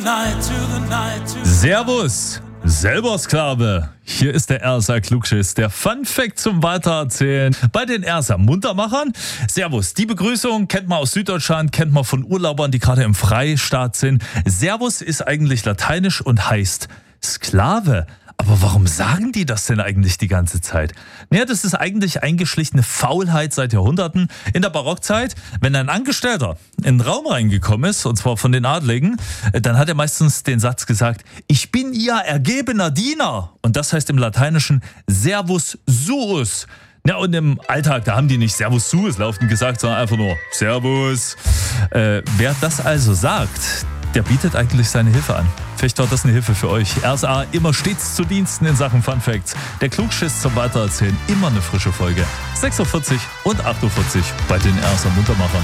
Servus, selber Sklave. Hier ist der RSA Klugschiss, der Fun Fact zum Weitererzählen bei den RSA Muntermachern. Servus, die Begrüßung kennt man aus Süddeutschland, kennt man von Urlaubern, die gerade im Freistaat sind. Servus ist eigentlich lateinisch und heißt Sklave. Aber warum sagen die das denn eigentlich die ganze Zeit? Naja, das ist eigentlich eingeschlichene Faulheit seit Jahrhunderten. In der Barockzeit, wenn ein Angestellter in den Raum reingekommen ist, und zwar von den Adligen, dann hat er meistens den Satz gesagt, ich bin ihr ergebener Diener. Und das heißt im Lateinischen Servus suus. Ja, und im Alltag, da haben die nicht Servus suus laufend gesagt, sondern einfach nur Servus. Wer das also sagt, der bietet eigentlich seine Hilfe an. Vielleicht war das eine Hilfe für euch. RSA immer stets zu Diensten in Sachen Fun Facts. Der Klugschiss zum Weitererzählen, immer eine frische Folge. 46 und 48 bei den RSA Muntermachern.